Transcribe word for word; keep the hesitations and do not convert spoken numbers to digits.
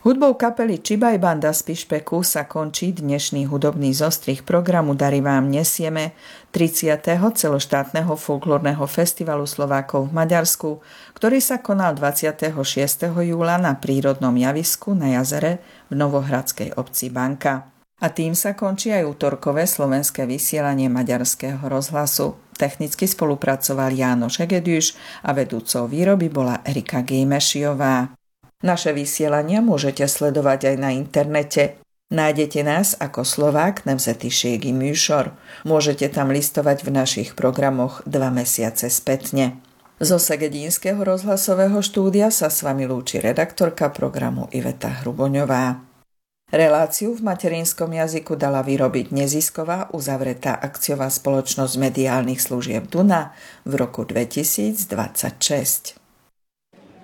Hudbou kapely Čibaj Banda z Pišpeku sa končí dnešný hudobný zostrih programu Dary vám nesieme tridsiateho celoštátneho folklórneho festivalu Slovákov v Maďarsku, ktorý sa konal dvadsiateho šiesteho júla na prírodnom javisku na jazere v novohradskej obci Banka. A tým sa končí aj útorkové slovenské vysielanie maďarského rozhlasu. Technicky spolupracoval Jánoš Hegedűs a vedúcou výroby bola Erika Gémešiová. Naše vysielania môžete sledovať aj na internete. Nájdete nás ako Slovák Nemzetiségi műsor. Môžete tam listovať v našich programoch dva mesiace spätne. Zo Segedínskeho rozhlasového štúdia sa s vami lúči redaktorka programu Iveta Hruboňová. Reláciu v materinskom jazyku dala vyrobiť nezisková uzavretá akciová spoločnosť mediálnych služieb Duna v roku dvetisícdvadsaťšesť.